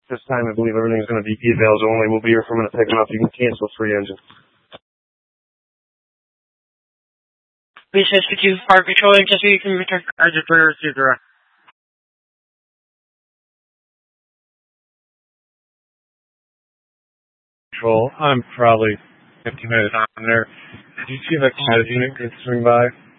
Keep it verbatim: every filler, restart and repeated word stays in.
This time I believe everything's going to be evals only. We'll be here for a minute picking up. You can cancel free engine. Please switch to fire control and just so you can return as a clear to direct. Control. I'm probably fifteen minutes on there. Did you see if a CAD unit could swing by?